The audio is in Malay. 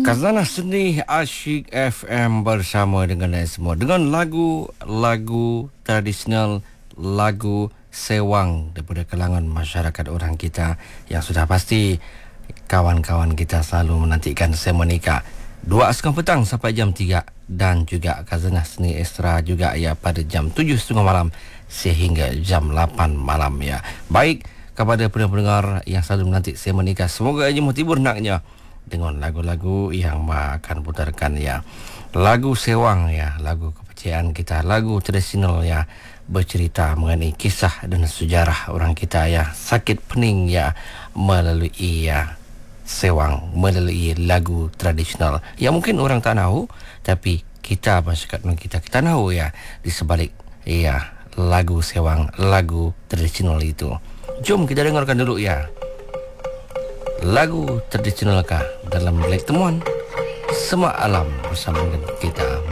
Khazanah Seni Asyik FM bersama dengan semua dengan lagu tradisional, lagu sewang daripada kalangan masyarakat orang kita yang sudah pasti kawan-kawan kita selalu menantikan semenika 2.30 petang sampai jam 3 dan juga Khazanah Seni Ekstra juga ya pada jam 7.30 malam sehingga jam 8 malam ya. Baik kepada pendengar yang selalu menanti semenika, semoga aja menghibur naknya dengan lagu-lagu yang akan putarkan ya. Lagu sewang ya, lagu kepercayaan kita, lagu tradisional ya, bercerita mengenai kisah dan sejarah orang kita ya, sakit pening ya, melalui ya sewang, melalui lagu tradisional. Ya mungkin orang tak tahu, tapi kita masyarakat kita tahu ya di sebalik ya lagu sewang, lagu tradisional itu. Jom kita dengarkan dulu ya. Lagu tradisionalkah dalam bilik temuan Semak Alam bersama dengan kita